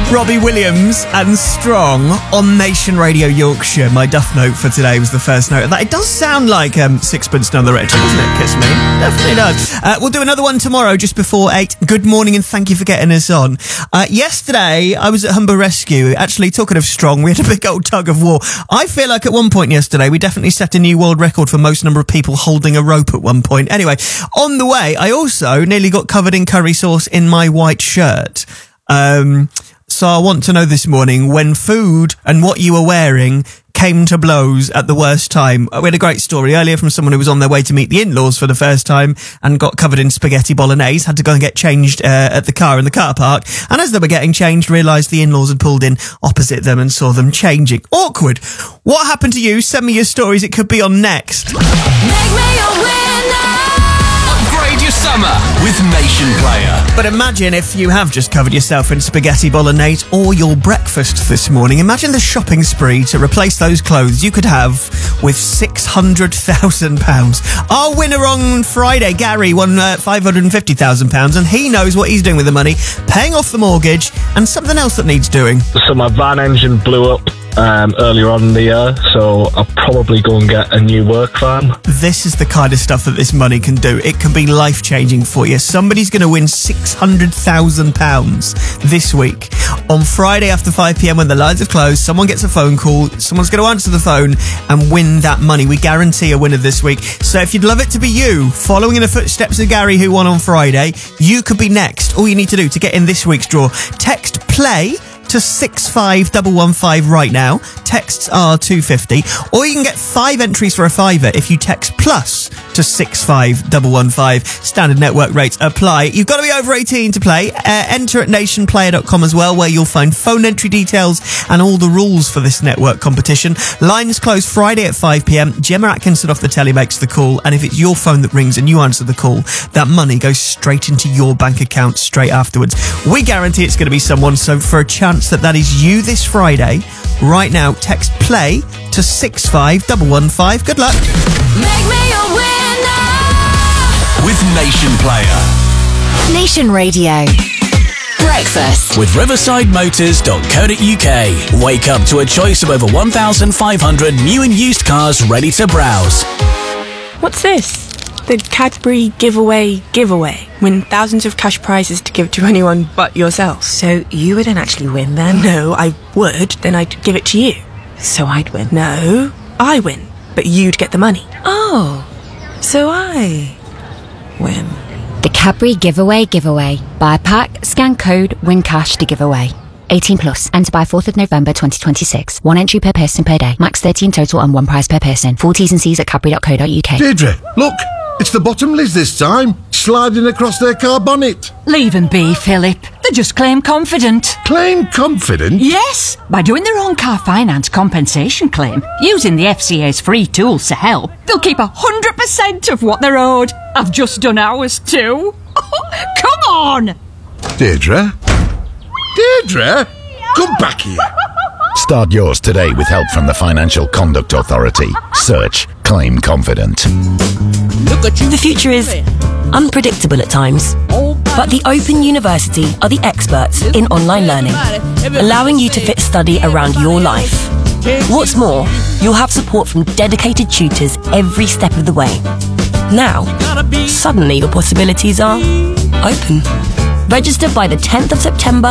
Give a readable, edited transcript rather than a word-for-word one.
Robbie Williams and Strong on Nation Radio Yorkshire. My duff note for today was the first note of that. It does sound like Sixpence None the Richer, doesn't it? Kiss me. Definitely does. We'll do another one tomorrow just before 8. Good morning and thank you for getting us on. Yesterday, I was at Humber Rescue. Actually, talking of Strong, we had a big old tug of war. I feel like at one point yesterday, we definitely set a new world record for most number of people holding a rope at one point. Anyway, on the way, I also nearly got covered in curry sauce in my white shirt. So I want to know this morning when food and what you were wearing came to blows at the worst time. We had a great story earlier from someone who was on their way to meet the in-laws for the first time and got covered in spaghetti bolognese, had to go and get changed at the car in the car park, and as they were getting changed realised the in-laws had pulled in opposite them and saw them changing. Awkward. What happened to you? Send me your stories. It could be on next. Make me a winner. Upgrade your summer with Nation Player. But imagine if you have just covered yourself in spaghetti bolognese or your breakfast this morning. Imagine the shopping spree to replace those clothes you could have with £600,000. Our winner on Friday, Gary, won £550,000, and he knows what he's doing with the money, paying off the mortgage and something else that needs doing. So my van engine blew up earlier on in the year, so I'll probably go and get a new work van. This is the kind of stuff that this money can do. It can be life-changing for you. Somebody's going to win £600,000 this week. On Friday after 5pm when the lines have closed, someone gets a phone call, someone's going to answer the phone and win that money. We guarantee a winner this week. So if you'd love it to be you, following in the footsteps of Gary who won on Friday, you could be next. All you need to do to get in this week's draw, text PLAY to 65115 right now. Texts are £2.50, or you can get 5 entries for a £5 if you text plus to 65115. Standard network rates apply. You've got to be over 18 to play. Enter at nationplayer.com as well, where you'll find phone entry details and all the rules for this network competition. Lines close Friday at 5pm. Gemma Atkinson off the telly makes the call, and if it's your phone that rings and you answer the call, that money goes straight into your bank account straight afterwards. We guarantee it's going to be someone, so for a chance that is you this Friday, right now, text PLAY to 65115. Good luck. Make me a winner. With Nation Player. Nation Radio. Breakfast. With riversidemotors.co.uk. Wake up to a choice of over 1,500 new and used cars ready to browse. What's this? The Cadbury giveaway. Win thousands of cash prizes to give to anyone but yourself. So you wouldn't actually win then? No, I would. Then I'd give it to you. So I'd win? No, I win. But you'd get the money. Oh, so I win. The Cadbury giveaway. Buy a pack, scan code, win cash to give away. 18 plus. Enter by 4th of November 2026. 1 entry per person per day. Max 13 total and 1 prize per person. Full T's and C's at cadbury.co.uk. Deirdre, look! It's the Bottomleys this time, sliding across their car bonnet. Leave them be, Philip. They just claim confident. Claim confident? Yes, by doing their own car finance compensation claim, using the FCA's free tools to help, they'll keep 100% of what they're owed. I've just done ours too. Come on! Deirdre? Come back here. Start yours today with help from the Financial Conduct Authority. Search Claim Confident. The future is unpredictable at times, but the Open University are the experts in online learning, allowing you to fit study around your life. What's more, you'll have support from dedicated tutors every step of the way. Now, suddenly your possibilities are open. Register by the 10th of September